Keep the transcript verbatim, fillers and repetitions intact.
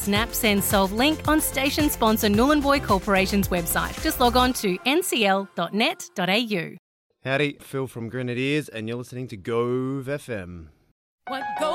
Snap, Send, Solve link on station sponsor Nhulunbuy Corporation's website. Just log on to n c l dot net dot a u. Howdy, Phil from Grenadiers, and you're listening to Gove F M. What go?